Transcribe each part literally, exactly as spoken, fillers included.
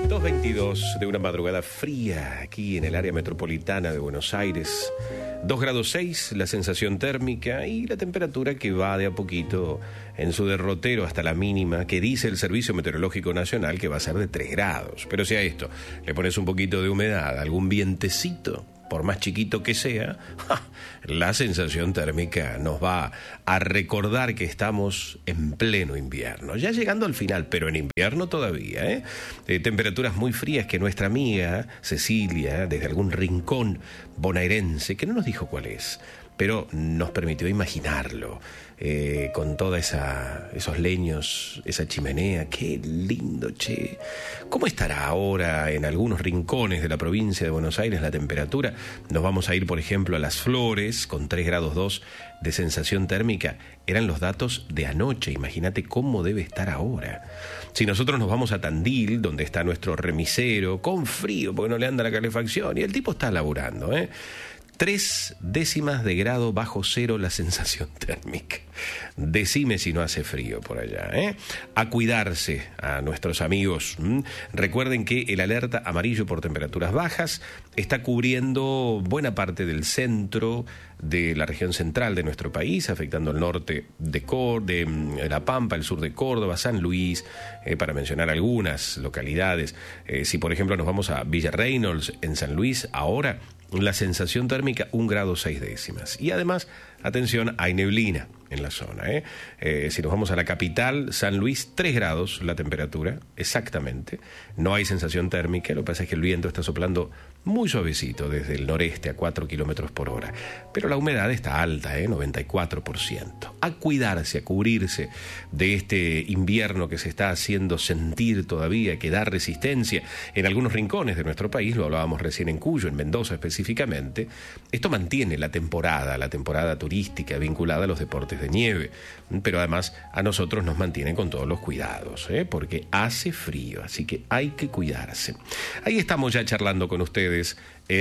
dos veintidós de una madrugada fría aquí en el área metropolitana de Buenos Aires. dos grados seis la sensación térmica y la temperatura que va de a poquito en su derrotero hasta la mínima que dice el Servicio Meteorológico Nacional que va a ser de tres grados. Pero si a esto le pones un poquito de humedad, algún vientecito, por más chiquito que sea, ¡ja!, la sensación térmica nos va a recordar que estamos en pleno invierno, ya llegando al final, pero en invierno todavía, ¿eh? Eh, temperaturas muy frías que nuestra amiga Cecilia, desde algún rincón bonaerense, que no nos dijo cuál es, pero nos permitió imaginarlo, eh, con toda esa esos leños, esa chimenea. Qué lindo, che. ¿Cómo estará ahora en algunos rincones de la provincia de Buenos Aires la temperatura? Nos vamos a ir, por ejemplo, a Las Flores, con tres grados dos de sensación térmica. Eran los datos de anoche, imagínate cómo debe estar ahora. Si nosotros nos vamos a Tandil, donde está nuestro remisero, con frío, porque no le anda la calefacción, y el tipo está laburando, ¿eh? Tres décimas de grado bajo cero la sensación térmica. Decime si no hace frío por allá, ¿eh? A cuidarse a nuestros amigos. ¿Mm? Recuerden que el alerta amarillo por temperaturas bajas está cubriendo buena parte del centro de la región central de nuestro país, afectando el norte de, Cor- de La Pampa, el sur de Córdoba, San Luis, eh, para mencionar algunas localidades. Eh, si por ejemplo nos vamos a Villa Reynolds, en San Luis, ahora la sensación térmica un grado seis décimas. Y además, atención, hay neblina en la zona, ¿eh? Eh, si nos vamos a la capital, San Luis, tres grados la temperatura, exactamente. No hay sensación térmica, lo que pasa es que el viento está soplando muy suavecito desde el noreste a cuatro kilómetros por hora. Pero la humedad está alta, ¿eh? noventa y cuatro por ciento. A cuidarse, a cubrirse de este invierno que se está haciendo sentir todavía, que da resistencia en algunos rincones de nuestro país. Lo hablábamos recién en Cuyo, en Mendoza específicamente. Esto mantiene la temporada, la temporada turística vinculada a los deportes de nieve, pero además a nosotros nos mantiene con todos los cuidados, ¿eh? Porque hace frío, así que hay que cuidarse. Ahí estamos ya charlando con ustedes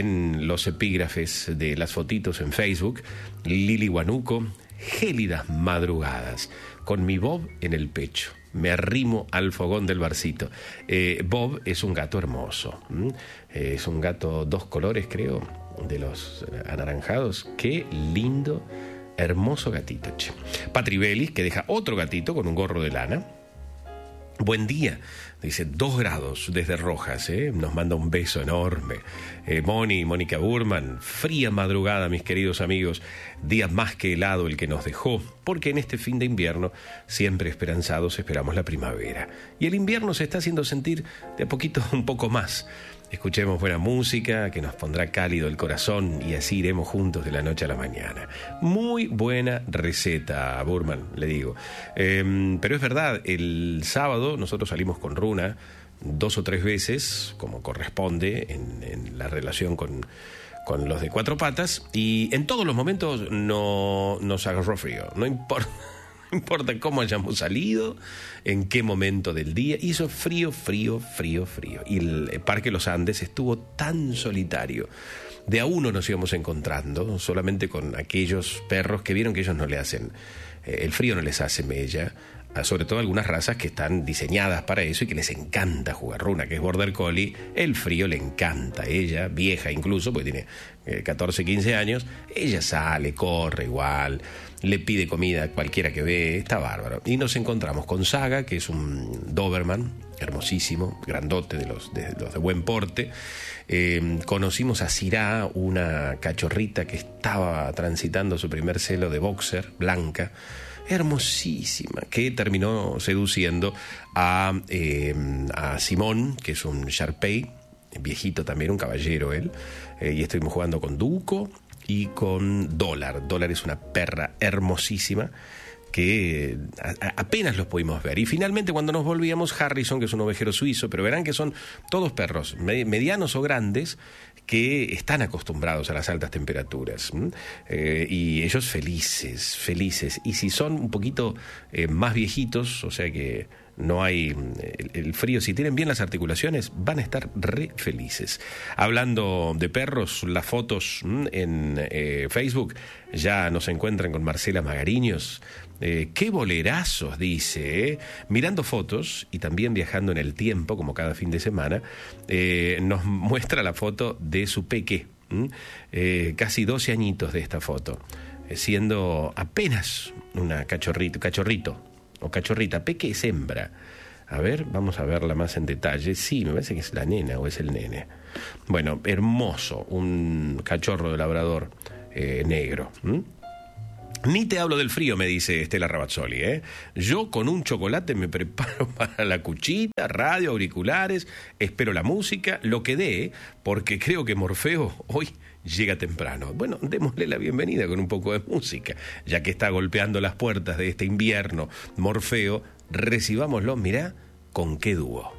en los epígrafes de las fotitos en Facebook. Lili Guanuco, gélidas madrugadas, con mi Bob en el pecho. Me arrimo al fogón del barcito. Eh, Bob es un gato hermoso. ¿Mm? Eh, es un gato dos colores, creo, de los anaranjados. Qué lindo, hermoso gatito, che. Patri Belis, que deja otro gatito con un gorro de lana. Buen día, dice, dos grados desde Rojas, ¿eh? Nos manda un beso enorme. Eh, Moni, Mónica Burman, fría madrugada, mis queridos amigos, día más que helado el que nos dejó, porque en este fin de invierno, siempre esperanzados, esperamos la primavera. Y el invierno se está haciendo sentir de a poquito un poco más. Escuchemos buena música que nos pondrá cálido el corazón y así iremos juntos de la noche a la mañana. Muy buena receta, Burman, le digo. Eh, pero es verdad, el sábado nosotros salimos con Runa dos o tres veces, como corresponde en, en la relación con, con los de cuatro patas, y en todos los momentos no nos agarró frío, no importa. No importa cómo hayamos salido, en qué momento del día, hizo frío, frío, frío, frío. Y el Parque Los Andes estuvo tan solitario. De a uno nos íbamos encontrando, solamente con aquellos perros que vieron que ellos no le hacen, eh, el frío no les hace mella, sobre todo algunas razas que están diseñadas para eso y que les encanta jugar. Runa, que es Border Collie, el frío le encanta. Ella, vieja incluso, porque tiene eh, catorce, quince años, ella sale, corre igual, le pide comida a cualquiera que ve, está bárbaro. Y nos encontramos con Saga, que es un Doberman hermosísimo, grandote, de los de, los de buen porte. Eh, conocimos a Cirá, una cachorrita que estaba transitando su primer celo de boxer, blanca, hermosísima, que terminó seduciendo a, eh, a Simón, que es un Sharpei, viejito también, un caballero él, eh, y estuvimos jugando con Duco y con Dólar. Dólar es una perra hermosísima que a, a, apenas los pudimos ver. Y finalmente cuando nos volvíamos, Harrison, que es un ovejero suizo, pero verán que son todos perros medianos o grandes que están acostumbrados a las altas temperaturas, eh, y ellos felices, felices. Y si son un poquito eh, más viejitos, o sea que no hay el, el frío. Si tienen bien las articulaciones, van a estar re felices. Hablando de perros, las fotos en eh, Facebook ya nos encuentran con Marcela Magariños. Eh, qué bolerazos, dice, ¿eh? Mirando fotos y también viajando en el tiempo, como cada fin de semana, eh, nos muestra la foto de su peque, eh, casi doce añitos de esta foto, eh, siendo apenas una cachorrito, cachorrito o cachorrita. Peque es hembra. A ver, vamos a verla más en detalle. Sí, me parece que es la nena o es el nene. Bueno, hermoso, un cachorro de labrador eh, negro. ¿Mm? Ni te hablo del frío, me dice Estela Rabazzoli, ¿eh? Yo con un chocolate me preparo para la cuchita, radio, auriculares, espero la música, lo que dé, porque creo que Morfeo hoy llega temprano. Bueno, démosle la bienvenida con un poco de música, ya que está golpeando las puertas de este invierno. Morfeo, recibámoslo, mirá, con qué dúo.